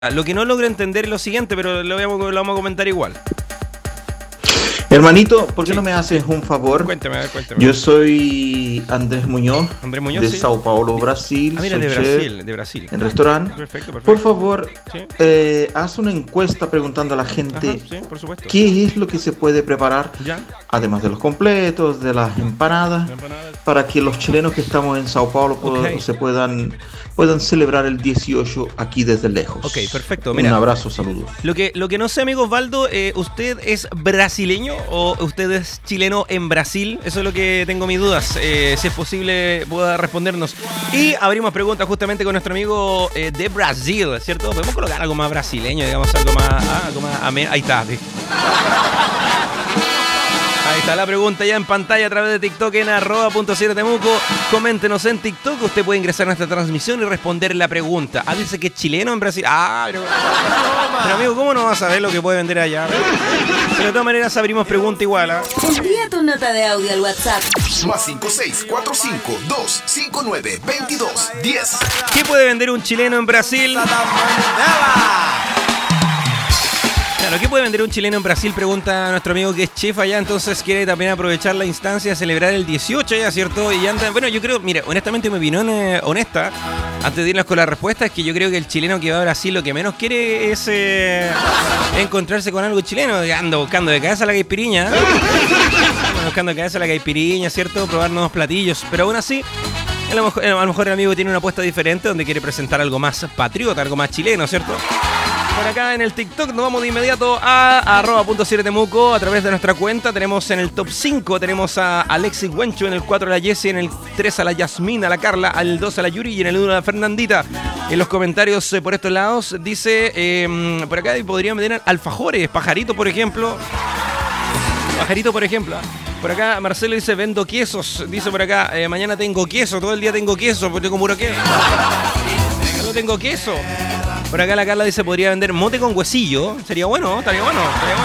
Lo que no logro entender es lo siguiente, pero lo vamos a comentar igual. Hermanito, ¿por qué no me haces un favor? Cuéntame, a ver, cuéntame. Yo soy Andrés Muñoz, de sí. Sao Paulo, Brasil. Ah, mira, soy de Brasil. En restaurante. Perfecto. Por favor, Sí. haz una encuesta preguntando a la gente Ajá, sí, por supuesto. qué es lo que se puede preparar, Ya. además de los completos, de las empanadas, para que los chilenos que estamos en Sao Paulo puedan celebrar el 18 aquí desde lejos. Ok, perfecto. Mira, un abrazo, saludos. Lo que no sé, amigo Osvaldo, ¿usted es brasileño o usted es chileno en Brasil? Eso es lo que tengo mis dudas. Si es posible, pueda respondernos. Y abrimos preguntas justamente con nuestro amigo de Brasil, ¿cierto? Podemos colocar algo más brasileño, digamos, algo más ahí está. ¿Sí? Ahí está la pregunta ya en pantalla a través de TikTok en @.7temuco. Coméntenos en TikTok. Usted puede ingresar a nuestra transmisión y responder la pregunta. Dice que es chileno en Brasil. Pero amigo, ¿cómo no vas a saber lo que puede vender allá? Pero de todas maneras abrimos pregunta igual. Envía tu nota de audio al WhatsApp. Más 56452592210. ¿Qué puede vender un chileno en Brasil? Claro, ¿qué puede vender un chileno en Brasil? Pregunta nuestro amigo que es chef allá, entonces quiere también aprovechar la instancia de celebrar el 18 ya, ¿cierto? Y anda, bueno, yo creo, mira, honestamente mi opinión honesta, antes de irnos con la respuesta, es que yo creo que el chileno que va a Brasil lo que menos quiere es encontrarse con algo chileno. Anda buscando de cabeza la caipiriña, ¿cierto? Probar nuevos platillos, pero aún así, a lo mejor el amigo tiene una apuesta diferente donde quiere presentar algo más patriota, algo más chileno, ¿cierto? Por acá en el TikTok nos vamos de inmediato a @.7temuco a través de nuestra cuenta. Tenemos en el top 5, tenemos a Alexis Wenchu, en el 4 a la Jessie, en el 3 a la Yasmina, a la Carla, al 2 a la Yuri y en el 1 a la Fernandita. En los comentarios por estos lados dice, por acá podrían vender alfajores, pajarito por ejemplo. Por acá Marcelo dice, vendo quesos. Dice por acá, mañana tengo queso, todo el día tengo queso, porque tengo puro queso. No tengo queso. Por acá la Carla dice, podría vender mote con huesillo. Sería bueno, estaría bueno.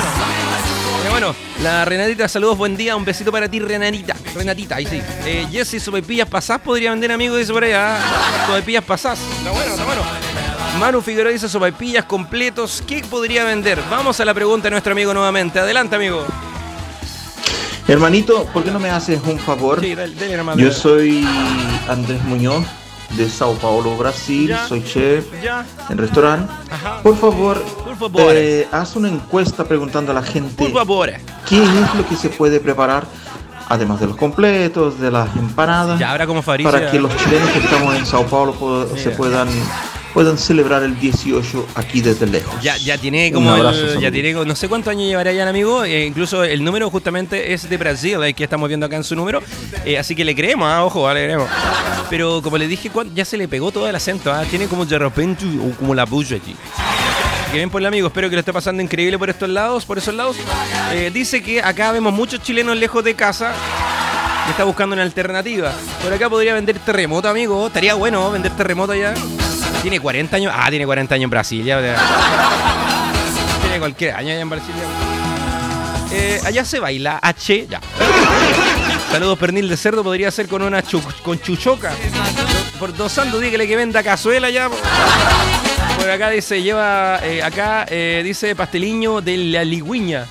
La Renatita, saludos, buen día. Un besito para ti, Renatita, ahí sí. Jessy, sopaipillas pasás podría vender, amigo, dice por allá. Sopaipillas pasás. Está bueno. Manu Figueroa dice, sopaipillas completos. ¿Qué podría vender? Vamos a la pregunta de nuestro amigo nuevamente. Adelante, amigo. Hermanito, ¿por qué no me haces un favor? Sí, dale, hermano. Yo soy Andrés Muñoz, de Sao Paulo, Brasil. Ya. Soy chef Ya. en restaurante. Ajá. Por favor, favor. haz una encuesta preguntando a la gente Por favor. qué es lo que se puede preparar, además de los completos, de las empanadas, Ya habrá como Fabricio. para que los chilenos que estamos en Sao Paulo se puedan celebrar el 18 aquí desde lejos. Ya tiene como Un abrazo, no sé cuántos años llevará ya el amigo, incluso el número justamente es de Brasil, que estamos viendo acá en su número, así que le creemos, ojo, le creemos. Pero como le dije, ya se le pegó todo el acento, tiene como de repente o como la bulla aquí. Que bien por el amigo, espero que lo esté pasando increíble por esos lados. Dice que acá vemos muchos chilenos lejos de casa. Está buscando una alternativa. Por acá podría vender terremoto, amigo. Estaría bueno vender terremoto allá. Tiene 40 años. Tiene 40 años en Brasil. Tiene cualquier año allá en Brasil. Allá se baila H. Ya. Saludos, pernil de cerdo. Podría ser con una con chuchoca. Por Dos Santos, dígale que venda cazuela ya. Por acá dice, dice pasteliño de la ligüiña.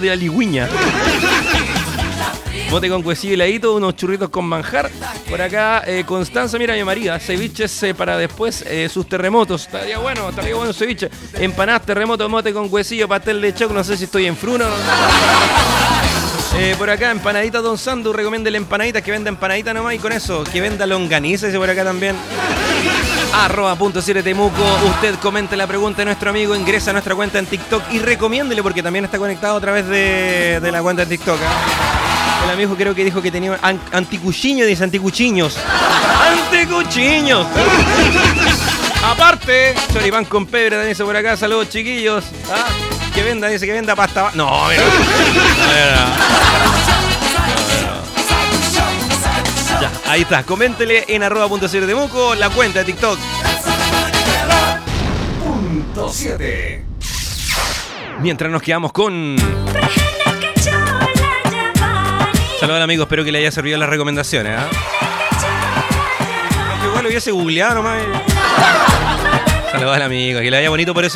Bote con huesillo y heladito, unos churritos con manjar. Por acá, Constanza, mira mi María, ceviches para después sus terremotos. Estaría bueno ceviche. Empanadas, terremoto, mote con huesillo, pastel de choc, no sé si estoy en fruno. Por acá, empanadita Don Sandu, recomienda empanaditas, que venda empanadita nomás y con eso, que venda longaniza, dice por acá también. @.7temuco, usted comenta la pregunta de nuestro amigo, ingresa a nuestra cuenta en TikTok y recomiéndele porque también está conectado a través de la cuenta de TikTok. El amigo creo que dijo que tenía anticuchiños, dice anticuchiños. ¡Anticuchiños! Aparte, choripán con pebre, dice por acá, saludos chiquillos. Que venda, dice que venda pasta. No, mira. Ya, ahí está, coméntele en @.7temuco la cuenta de TikTok. Punto 7. Mientras nos quedamos con... Saludos al amigo, espero que le haya servido las recomendaciones. Igual lo hubiese googleado nomás. Saludos al amigo, que le vaya bonito por eso.